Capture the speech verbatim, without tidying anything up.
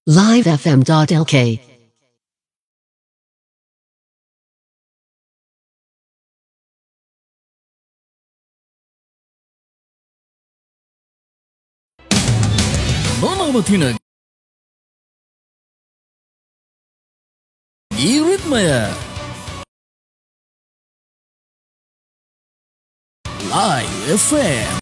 live f m dot l k. Nona Matina Eurythmia Live F M.